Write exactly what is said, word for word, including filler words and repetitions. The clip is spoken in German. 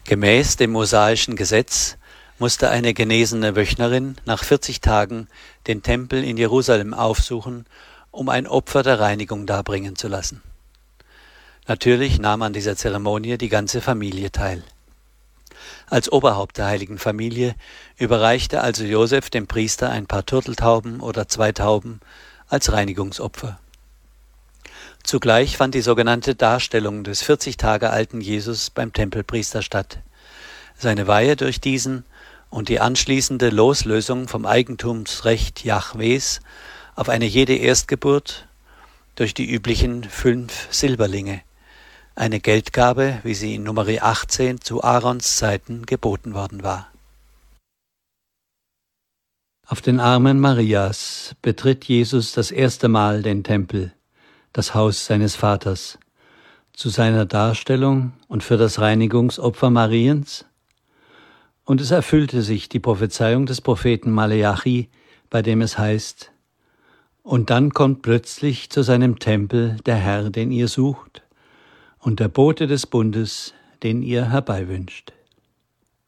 Gemäß dem mosaischen Gesetz musste eine genesene Wöchnerin nach vierzig Tagen den Tempel in Jerusalem aufsuchen, um ein Opfer der Reinigung darbringen zu lassen. Natürlich nahm an dieser Zeremonie die ganze Familie teil. Als Oberhaupt der heiligen Familie überreichte also Josef dem Priester ein paar Turteltauben oder zwei Tauben als Reinigungsopfer. Zugleich fand die sogenannte Darstellung des vierzig Tage alten Jesus beim Tempelpriester statt. Seine Weihe durch diesen und die anschließende Loslösung vom Eigentumsrecht Jahwes auf eine jede Erstgeburt durch die üblichen fünf Silberlinge, eine Geldgabe, wie sie in Numeri achtzehn zu Aarons Zeiten geboten worden war. Auf den Armen Marias betritt Jesus das erste Mal den Tempel, das Haus seines Vaters, zu seiner Darstellung und für das Reinigungsopfer Mariens. Und es erfüllte sich die Prophezeiung des Propheten Maleachi, bei dem es heißt: Und dann kommt plötzlich zu seinem Tempel der Herr, den ihr sucht, und der Bote des Bundes, den ihr herbeiwünscht.